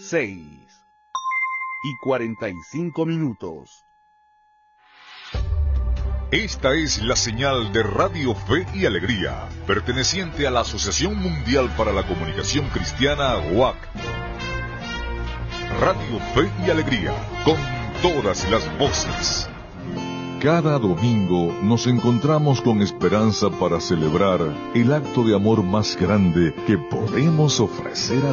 6:45. Esta es la señal de Radio Fe y Alegría, perteneciente a la Asociación Mundial para la Comunicación Cristiana, WAC. Radio Fe y Alegría, con todas las voces. Cada domingo nos encontramos con esperanza para celebrar el acto de amor más grande que podemos ofrecer a